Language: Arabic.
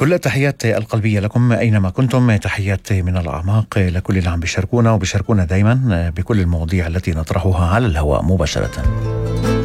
كل التحيات القلبية لكم أينما كنتم، تحيات من الأعماق لكل اللي عم بيشاركونا دايما بكل المواضيع التي نطرحها على الهواء مباشرة.